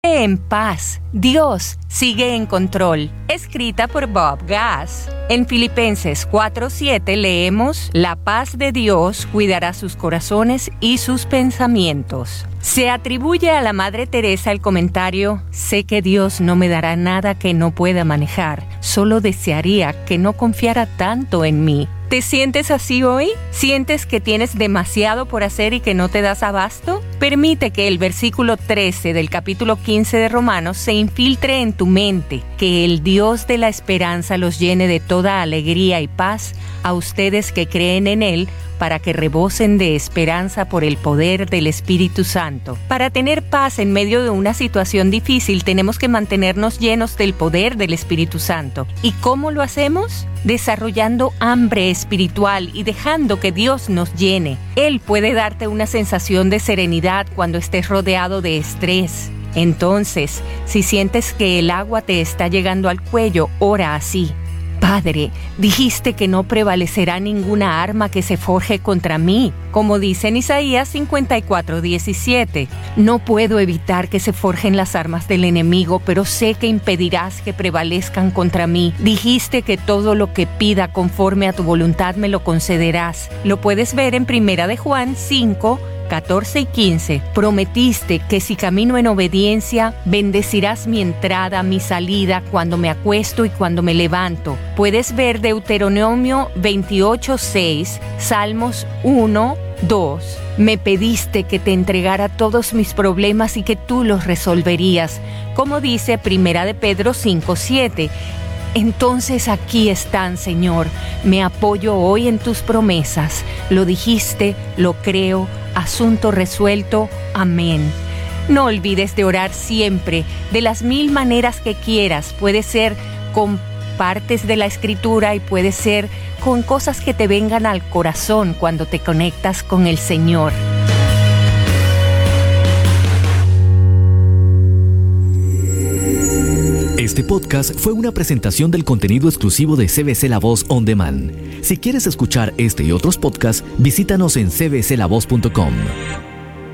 En paz, Dios sigue en control. Escrita por Bob Gass. En Filipenses 4:7 leemos: la paz de Dios cuidará sus corazones y sus pensamientos. Se atribuye a la Madre Teresa el comentario: sé que Dios no me dará nada que no pueda manejar, solo desearía que no confiara tanto en mí. ¿Te sientes así hoy? ¿Sientes que tienes demasiado por hacer y que no te das abasto? Permite que el versículo 13 del capítulo 15 de Romanos se infiltre en tu mente, que el Dios de la esperanza los llene de toda alegría y paz a ustedes que creen en Él, para que rebosen de esperanza por el poder del Espíritu Santo. Para tener paz en medio de una situación difícil, tenemos que mantenernos llenos del poder del Espíritu Santo. ¿Y cómo lo hacemos? Desarrollando hambre espiritual y dejando que Dios nos llene. Él puede darte una sensación de serenidad cuando estés rodeado de estrés. Entonces, si sientes que el agua te está llegando al cuello, ora así: Padre, dijiste que no prevalecerá ninguna arma que se forje contra mí, como dice en Isaías 54:17. No puedo evitar que se forjen las armas del enemigo, pero sé que impedirás que prevalezcan contra mí. Dijiste que todo lo que pida conforme a tu voluntad me lo concederás. Lo puedes ver en 1 de Juan 5:14 y 15. Prometiste que si camino en obediencia, bendecirás mi entrada, mi salida, cuando me acuesto y cuando me levanto. Puedes ver Deuteronomio 28:6, Salmos 1:2. Me pediste que te entregara todos mis problemas y que tú los resolverías, como dice 1 de Pedro 5:7. Entonces aquí están, Señor. Me apoyo hoy en tus promesas. Lo dijiste, lo creo. Asunto resuelto. Amén. No olvides de orar siempre, de las 1000 maneras que quieras. Puede ser con partes de la Escritura y puede ser con cosas que te vengan al corazón cuando te conectas con el Señor. Este podcast fue una presentación del contenido exclusivo de CBC La Voz On Demand. Si quieres escuchar este y otros podcasts, visítanos en cbclavoz.com.